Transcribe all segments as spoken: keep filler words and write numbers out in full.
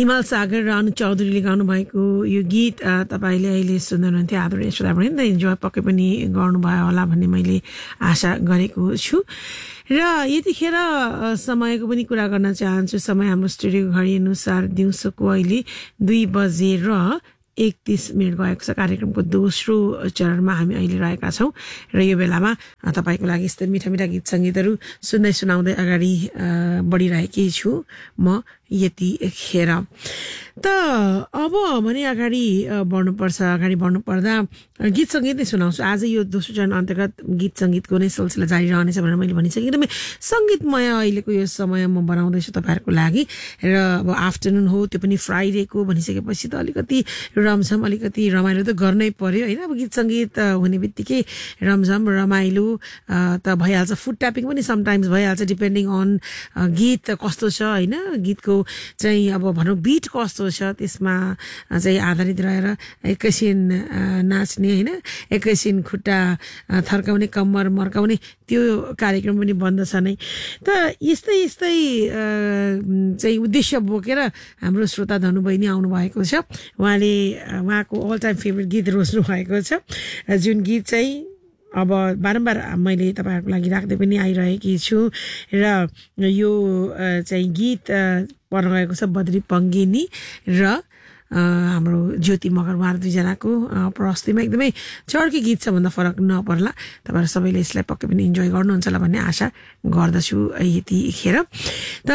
हिमाल सागर र अनु चौधरीले गाउनु भएको यो गीत तपाईले अहिले सुन्दै हुनुहुन्थ्यो आदरणीय श्रोतावृन्द। इन्जोय पक्कै पनि गर्नुभयो होला भन्ने मैले आशा गरेको छु। र यतिखेर समयको पनि कुरा गर्न चाहन्छु। समय हाम्रो स्टुडियोको घडी अनुसार दिउँसोको अहिले दुई बजेर एकतीस मिनट गएको छ। कार्यक्रमको दोस्रो चरणमा हामी अहिले रहेका छौँ र यो बेलामा तपाईँको लागि यस्तै मिठा मिठा गीत सङ्गीतहरू सुन्दै सुनाउँदै अगाडि बढिरहेकी छु म यतिखेर। त अब भने अगाडि बढ्नुपर्छ। अगाडि बढ्नु पर्दा गीत सङ्गीत नै सुनाउँछु। आज यो दोस्रो चरण अन्तर्गत गीत सङ्गीतको नै सिलसिला जारी रहनेछ भनेर मैले भनिसकेँ। एकदमै सङ्गीतमय अहिलेको यो समय म बनाउँदैछु तपाईँहरूको लागि। र अब आफ्टरनुन हो, त्यो पनि फ्राइडेको भनिसकेपछि त अलिकति रमझम अलिकति रमाइलो त गर्नै पर्यो होइन। अब गीत सङ्गीत हुने बित्तिकै रमझम रमाइलो त भइहाल्छ। फुड ट्यापिङ पनि समटाइम्स भइहाल्छ डिपेन्डिङ अन गीत कस्तो छ होइन। गीतको चाहिँ अब भनौँ बिट कस्तो छ त्यसमा चाहिँ आधारित रहेर एकैछिन नाच्ने होइन, एकैछिन खुट्टा थर्काउने, कम्मर मर्काउने त्यो कार्यक्रम पनि बन्दछ नै। त यस्तै यस्तै चाहिँ उद्देश्य बोकेर हाम्रो श्रोता धनु बहिनी आउनु भएको छ। उहाँले उहाँको अल टाइम फेभरेट गीत रोज्नु भएको छ, जुन गीत चाहिँ अब बारम्बार मैले तपाईँहरूको लागि राख्दै पनि आइरहेकी छु। र यो चाहिँ गीत पर्न गएको छ बद्री पङ्गिनी र हाम्रो ज्योति मगर, उहाँहरू दुईजनाको प्रस्तुतिमा एकदमै चर्की गीत छ भन्दा फरक नपर्ला। तपाईँहरू सबैले यसलाई पक्कै पनि इन्जोय गर्नुहुन्छ होला भन्ने आशा गर्दछु यतिखेर। त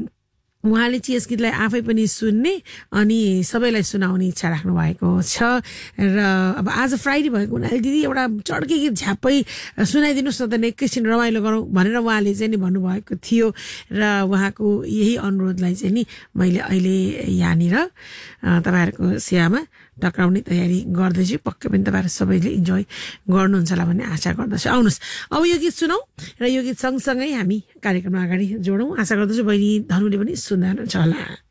उहाँले चाहिँ यस गीतलाई आफै पनि सुन्ने अनि सबैलाई सुनाउने इच्छा राख्नु भएको छ। र अब आज फ्राइडे भएको हुनाले दिदी एउटा चड्के गीत झ्याप्पै सुनाइदिनुहोस् न त, एकैछिन रमाइलो गरौँ भनेर उहाँले चाहिँ नि भन्नुभएको थियो। र उहाँको यही अनुरोधलाई चाहिँ नि मैले अहिले यहाँनिर तपाईँहरूको सेवामा टक्राउने तयारी गर्दैछु। पक्कै पनि तपाईँहरू सबैले इन्जोय गर्नुहुन्छ होला भन्ने आशा गर्दछु। आउनुहोस् अब यो गीत सुनौँ र यो गीत सँगसँगै हामी कार्यक्रममा अगाडि जोडौँ। आशा गर्दछु बहिनी धनुले पनि सुन्दै हुनुहुन्छ होला।